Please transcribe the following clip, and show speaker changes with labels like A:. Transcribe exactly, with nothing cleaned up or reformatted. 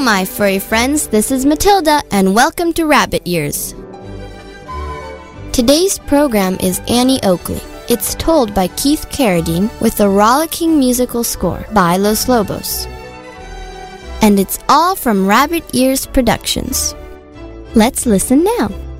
A: my furry friends, this is Matilda, and welcome to Rabbit Ears. Today's program is Annie Oakley. It's told by Keith Carradine with a rollicking musical score by Los Lobos. And it's all from Rabbit Ears Productions. Let's listen now.